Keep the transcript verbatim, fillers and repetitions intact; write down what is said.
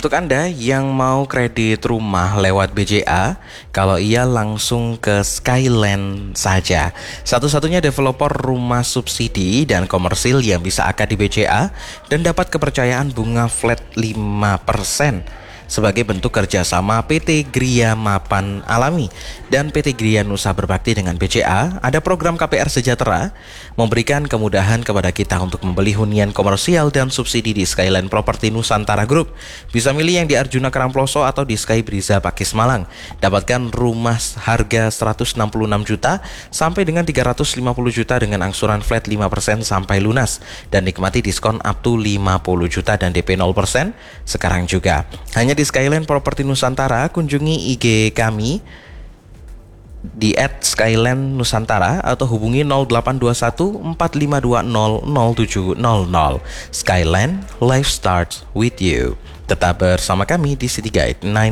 Untuk Anda yang mau kredit rumah lewat B J A, kalau iya langsung ke Skyland saja. Satu-satunya developer rumah subsidi dan komersil yang bisa akad di B J A dan dapat kepercayaan bunga flat lima persen. Sebagai bentuk kerjasama P T Gria Mapan Alami dan P T Gria Nusa Berbakti dengan B J A, ada program K P R Sejahtera memberikan kemudahan kepada kita untuk membeli hunian komersial dan subsidi di Skyland Property Nusantara Group. Bisa milih yang di Arjuna Karangploso atau di Sky Briza Pakis Malang. Dapatkan rumah harga seratus enam puluh enam juta sampai dengan tiga ratus lima puluh juta dengan angsuran flat lima persen sampai lunas dan nikmati diskon up to lima puluh juta dan D P nol persen sekarang juga. Hanya di Skyland Property Nusantara, kunjungi I G kami di et skyland nusantara atau hubungi nol delapan dua satu empat lima dua nol nol tujuh nol nol. Skyland, life starts with you. Tetap bersama kami di City Guide sembilan